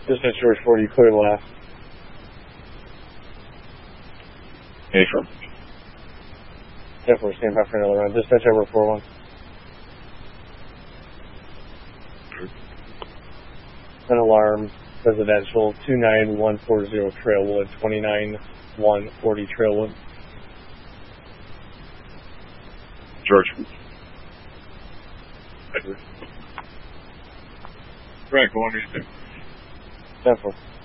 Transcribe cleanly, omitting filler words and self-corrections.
Dispatch George 40, clear left. Affirm. 10-4, stand by for another round. Dispatch over 4-1. An alarm, residential, 29140 Trailwood, 29140 Trailwood. George. Edward. Frank, go on to your 10-4.